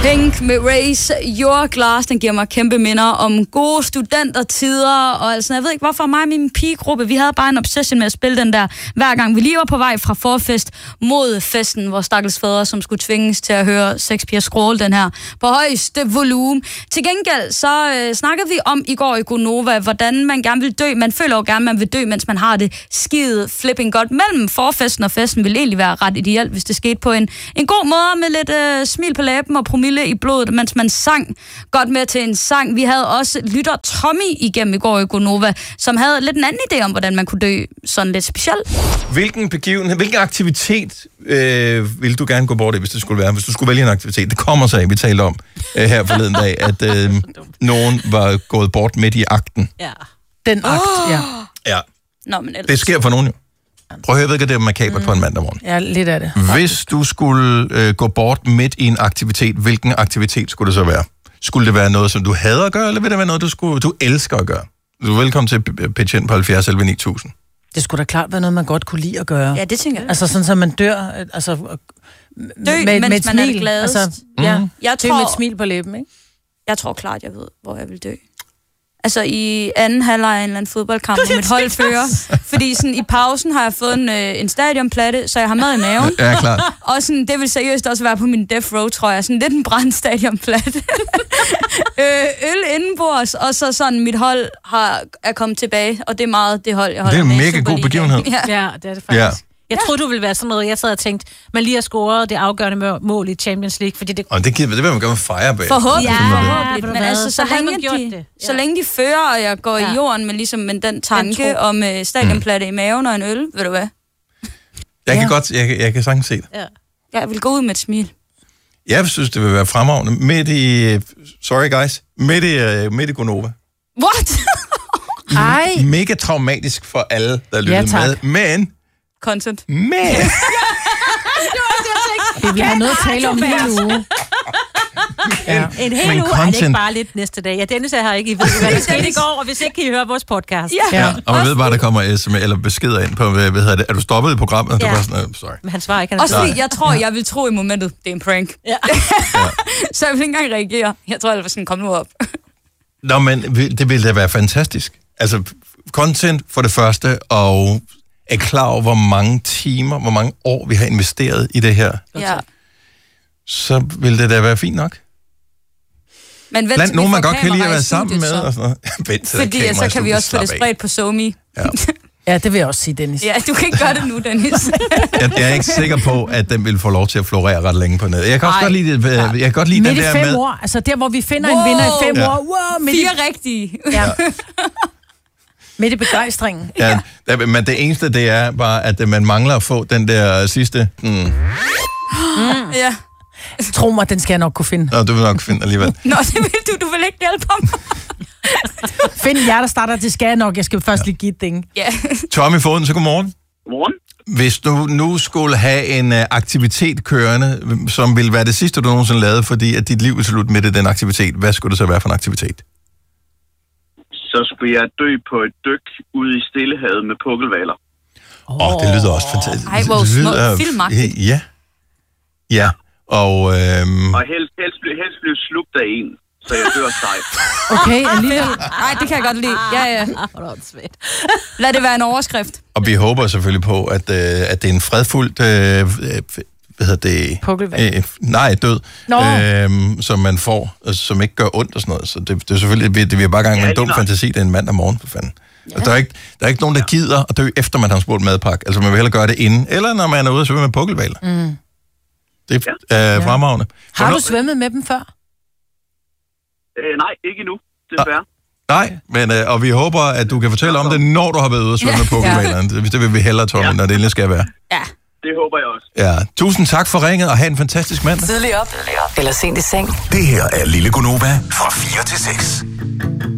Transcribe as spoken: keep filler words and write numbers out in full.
Pink med Raise Your Glass, den giver mig kæmpe minder om gode studentertider, og altså, jeg ved ikke, hvorfor mig og min pigegruppe, vi havde bare en obsession med at spille den der, hver gang vi lige var på vej fra forfest mod festen, hvor stakkels fædre, som skulle tvinges til at høre Sex Piger Skrål, den her, på højeste volumen. Til gengæld, så øh, snakkede vi om i går i Gonova, hvordan man gerne vil dø. Man føler jo gerne, man vil dø, mens man har det skide flipping godt mellem forfesten og festen, vil egentlig være ret ideelt, hvis det skete på en, en god måde, med lidt øh, smil på læben og promille i blodet, mens man sang godt med til en sang. Vi havde også lytter Tommy igennem i går i Gonova, som havde lidt en anden idé om, hvordan man kunne dø sådan lidt specielt. Hvilken begivenhed, hvilken aktivitet øh, ville du gerne gå bort i, hvis det skulle være? Hvis du skulle vælge en aktivitet. Det kommer sig af, vi talte om øh, her forleden dag, at øh, nogen var gået bort midt i akten. Ja. Den akt, oh. ja. Ja. Nå, men ellers... Det sker for nogen jo. Prøv at høre, jeg ved, det er makabert mm. på en mandag morgen. Ja, lidt af det. Hvis du skulle øh, gå bort midt i en aktivitet, hvilken aktivitet skulle det så være? Skulle det være noget, som du hader at gøre, eller vil det være noget, du, skulle, du elsker at gøre? Du er velkommen til at pitche ind på halvfjerds elleve ni tusind. Det skulle da klart være noget, man godt kunne lide at gøre. Ja, det tænker jeg. Altså sådan, så man dør, altså... Dø, med, mens med et man smil. er det gladest. Altså, mm. ja, jeg tror, tror, med et smil på læben, ikke? Jeg tror klart, jeg ved, hvor jeg vil dø. Altså i anden halvleg af en eller anden fodboldkamp, hvor mit hold fører. Fordi sådan, i pausen har jeg fået en, øh, en stadionplatte, så jeg har mad i maven. Ja, klart. Og sådan, det vil seriøst også være på min death row, tror jeg. Sådan lidt en brændt stadionplatte. øh, øl indenbords, og så sådan, mit hold har, er kommet tilbage. Og det er meget det hold, jeg holder med. Det er en mega god begivenhed. Ja. ja, det er det faktisk. Ja. Jeg ja. troede, du ville være sådan noget. Jeg sad og tænkte, man lige har scoret det afgørende mål i Champions League, fordi det... Og det, det vil man gerne fejre bag. Forhåbentlig, ja, forhåbentlig. Men altså, så, så længe de, det. Ja. så længe de fører, og jeg går ja. i jorden med, ligesom, med den tanke den om uh, stadionplatte mm. i maven og en øl, ved du hvad? Jeg kan ja. godt, jeg, jeg kan sagtens se det. Ja. Jeg vil gå ud med et smil. Jeg synes, det vil være fremragende. Midt i... Sorry, guys. Midt i, uh, midt i Gonova. What? Ej. Mega traumatisk for alle, der lyttede ja, med. Men... Content. Men... Vi vil have noget at tale om hele uge. Ja. En hel uge content... er det ikke bare lidt næste dag. Ja, Dennis er her ikke. I ved, hvad der skete i går, og hvis ikke kan I høre vores podcast. Ja. Ja. Og man ved bare, der kommer sms eller beskeder ind på, hvad hedder det, er du stoppet i programmet? Ja. Du var sådan, uh, sorry. Men han svarer ikke. Han også fordi, jeg tror, jeg vil tro i momentet, det er en prank. Ja. Så jeg vil ikke engang reagere. Jeg tror, jeg vil sådan, kom nu op. Nå, men det ville da være fantastisk. Altså, content for det første, og er klar over, hvor mange timer, hvor mange år vi har investeret i det her. Ja. Så ville det da være fint nok. Men vent, blandt nogen, man godt kan lide at være sammen studiet, med. Og sådan vent, fordi så, så kan vi også få det spredt på SoMe. Ja. Ja, det vil jeg også sige, Dennis. Ja, du kan ikke gøre det nu, Dennis. jeg, jeg er ikke sikker på, at den vil få lov til at florere ret længe på nettet. Jeg kan også Ej, godt lide, det, jeg kan godt lide midt den der i fem med... år, altså der, hvor vi finder wow. en vinder i fem ja. år. Wow, midt Fire i... rigtige. Ja. Midt i begejstringen. Ja, der, men det eneste, det er bare, at man mangler at få den der sidste... Mm. Mm. Ja. Tro mig, den skal jeg nok kunne finde. Nå, du vil nok finde alligevel. Nå, det vil du. Du vil ikke hjælpe ham. Find jer, der starter, det skal jeg nok. Jeg skal først lige give et ding. Ja. Tommy Foden, så godmorgen. Godmorgen. Hvis du nu skulle have en uh, aktivitet kørende, som ville være det sidste, du nogensinde lavede, fordi at dit liv er slut med det, den aktivitet, hvad skulle det så være for en aktivitet? Så skulle jeg dø på et dyk ude i Stillehavet med pukkelvaler. Åh, oh, det lyder også fantastisk. Ej, hvor smukt filmagtigt. Ja. Ja, og... Øhm... Og helst, helst, helst blive slugt af en, så jeg dør sejt. Okay, alligevel. Nej, det kan jeg godt lide. Ja, ja. Lad det være en overskrift. Og vi håber selvfølgelig på, at, øh, at det er en fredfuldt... Øh, hvad hedder det? Pukkelvalg. Øh, nej, død. Øh, som man får, som ikke gør ondt og sådan noget. Så det, det er selvfølgelig... Det, det er bare gang med ja, en dum fantasi, det er en mandag morgen, for fanden. Ja. Altså, der, er ikke, der er ikke nogen, der gider at dø, efter man har smurt madpakke. Altså, man vil hellere gøre det inden, eller når man er ude og svømme med pukkelvaler. Mm. Det er øh, fremragende. Ja. Har du svømmet med dem før? Øh, nej, ikke endnu. Desværre. Nej, men, øh, og vi håber, at du kan fortælle om det, når du har været ude og svømme ja. med pukkelvalerne. Det, det vil vi hellere, Tommy, ja. når det endelig skal være. Ja. Det håber jeg også. Ja. Tusind tak for ringet, og have en fantastisk mandag. Tidlig op, eller sent i seng. Det her er Lille Gonova fra fire til seks.